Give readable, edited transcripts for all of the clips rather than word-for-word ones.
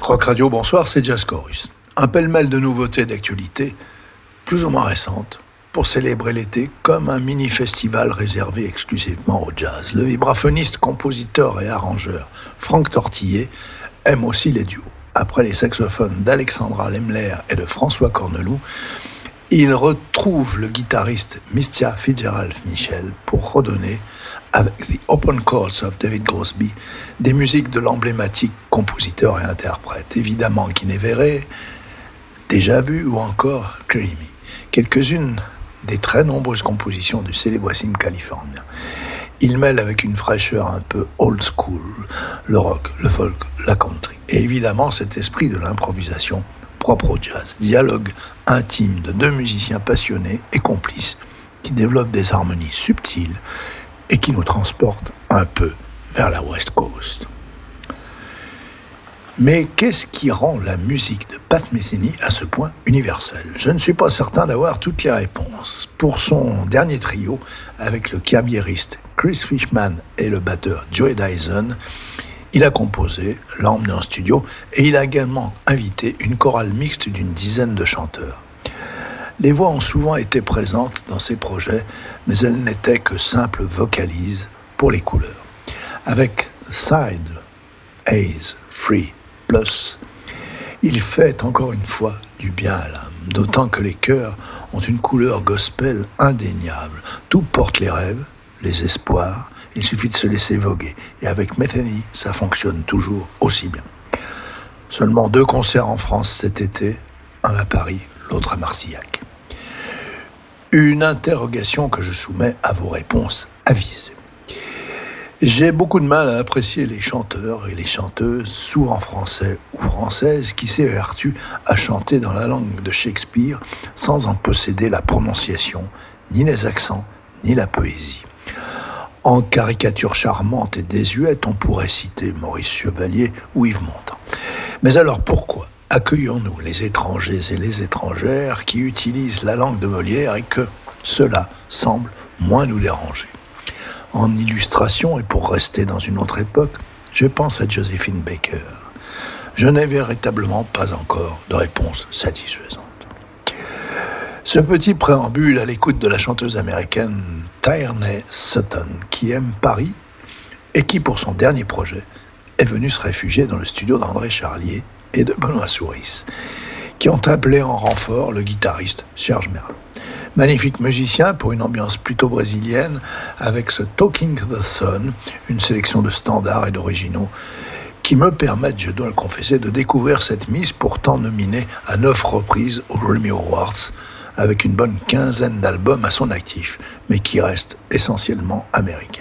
Rock Radio, bonsoir, c'est Jazz Chorus. Un pêle-mêle de nouveautés et d'actualités, plus ou moins récentes, pour célébrer l'été comme un mini-festival réservé exclusivement au jazz. Le vibraphoniste, compositeur et arrangeur Franck Tortillet aime aussi les duos. Après les saxophones d'Alexandra Lemler et de François Corneloup, il retrouve le guitariste Mistia Fitzgerald-Michel pour redonner, avec The Open Chords of David Crosby, des musiques de l'emblématique compositeur et interprète. Évidemment Guinée Verré, Déjà Vu ou encore Creamy. Quelques-unes des très nombreuses compositions du célébrissime californien. Il mêle avec une fraîcheur un peu old school le rock, le folk, la country. Et évidemment cet esprit de l'improvisation propre au jazz. Dialogue intime de deux musiciens passionnés et complices qui développent des harmonies subtiles et qui nous transportent un peu vers la West Coast. Mais qu'est-ce qui rend la musique de Pat Metheny à ce point universelle ? Je ne suis pas certain d'avoir toutes les réponses. Pour son dernier trio, avec le claviériste Chris Fishman et le batteur Joey Dyson, il a composé, l'a emmené en studio et il a également invité une chorale mixte d'une dizaine de chanteurs. Les voix ont souvent été présentes dans ces projets, mais elles n'étaient que simples vocalises pour les couleurs. Avec Side, Haze, Free, Plus, il fait encore une fois du bien à l'âme, d'autant que les chœurs ont une couleur gospel indéniable. Tout porte les rêves, les espoirs, il suffit de se laisser voguer. Et avec Metheny, ça fonctionne toujours aussi bien. Seulement 2 concerts en France cet été, un à Paris, l'autre à Marcillac. Une interrogation que je soumets à vos réponses avisées. J'ai beaucoup de mal à apprécier les chanteurs et les chanteuses, souvent français ou françaises, qui s'évertuent à chanter dans la langue de Shakespeare sans en posséder la prononciation, ni les accents, ni la poésie. En caricature charmante et désuète, on pourrait citer Maurice Chevalier ou Yves Montand. Mais alors pourquoi accueillons-nous les étrangers et les étrangères qui utilisent la langue de Molière et que cela semble moins nous déranger ? En illustration, et pour rester dans une autre époque, je pense à Josephine Baker. Je n'ai véritablement pas encore de réponse satisfaisante. Ce petit préambule à l'écoute de la chanteuse américaine Tierney Sutton, qui aime Paris et qui, pour son dernier projet, est venue se réfugier dans le studio d'André Charlier et de Benoît Souris, qui ont appelé en renfort le guitariste Serge Merlin. Magnifique musicien pour une ambiance plutôt brésilienne, avec ce Talking to the Sun, une sélection de standards et d'originaux, qui me permettent, je dois le confesser, de découvrir cette Miss pourtant nominée à 9 reprises aux Grammy Awards, avec une bonne quinzaine d'albums à son actif, mais qui reste essentiellement américaine.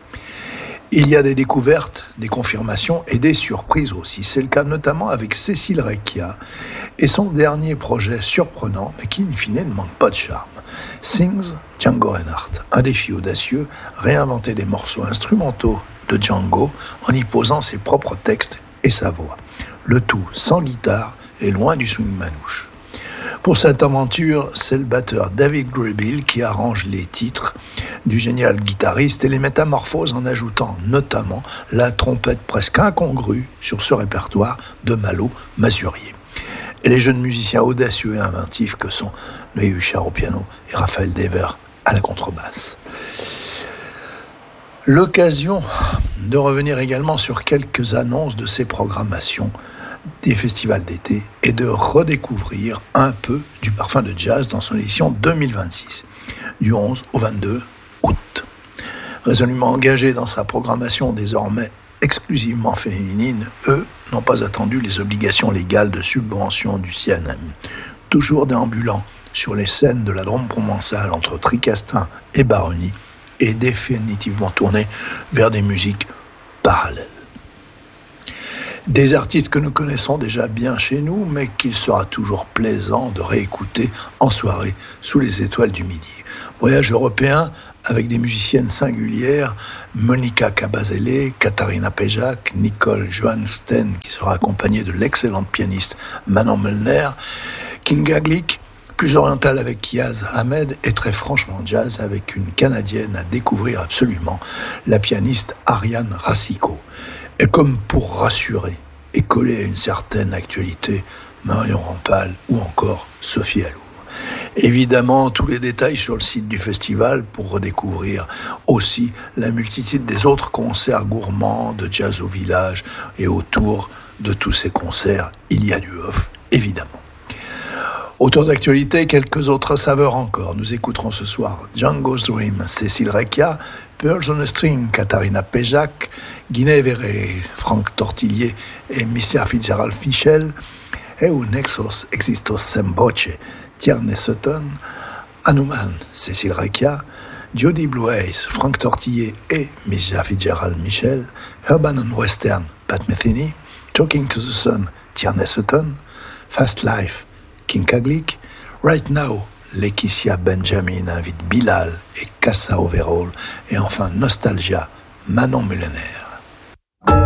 Il y a des découvertes, des confirmations et des surprises aussi. C'est le cas notamment avec Cécile Recchia et son dernier projet surprenant, mais qui, in fine, ne manque pas de charme. Sings Django Reinhardt, un défi audacieux, réinventer des morceaux instrumentaux de Django en y posant ses propres textes et sa voix. Le tout sans guitare et loin du swing manouche. Pour cette aventure, c'est le batteur David Gribble qui arrange les titres du génial guitariste et les métamorphose en ajoutant notamment la trompette presque incongrue sur ce répertoire de Malo Mazurier. Et les jeunes musiciens audacieux et inventifs que sont Noé Huchard au piano et Raphaël Dever à la contrebasse. L'occasion de revenir également sur quelques annonces de ces programmations des festivals d'été et de redécouvrir un peu du parfum de jazz dans son édition 2026, du 11 au 22 août. Résolument engagés dans sa programmation désormais exclusivement féminine, eux n'ont pas attendu les obligations légales de subvention du CNM. Toujours déambulant sur les scènes de la Drôme provençale entre Tricastin et Baronnie, et définitivement tourné vers des musiques parallèles. Des artistes que nous connaissons déjà bien chez nous, mais qu'il sera toujours plaisant de réécouter en soirée sous les étoiles du midi. Voyage européen avec des musiciennes singulières, Monica Cabazele, Katharina Péjac, Nicole Johansten, qui sera accompagnée de l'excellente pianiste Manon Mellner, Kinga Glick, plus orientale avec Kiaz Ahmed et très franchement jazz avec une Canadienne à découvrir absolument, la pianiste Ariane Racicot. Et comme pour rassurer et collé à une certaine actualité, Marion Rampal ou encore Sophie Allour. Évidemment, tous les détails sur le site du festival pour redécouvrir aussi la multitude des autres concerts gourmands de Jazz au Village, et autour de tous ces concerts, il y a du off, évidemment. Autour d'actualité, quelques autres saveurs encore. Nous écouterons ce soir Django's Dream, Cécile Recchia, Pearls on a String, Katharina Péjac, Guinée-Verré, Franck Tortillier et Mr. Fitzgerald Fischel, Eu Nexos Existos Sem Voce, Tierney Sutton, Hanuman, Cécile Recchia, Jody Blue Eyes, Franck Tortillier et Mr. Fitzgerald Michel, Urban and Western, Pat Metheny, Talking to the Sun, Tierney Sutton, Fast Life, King Kaglick, Right Now, Laetitia Benjamin invite Bilal et Cassa Overall, et enfin Nostalgia, Manon Mullener.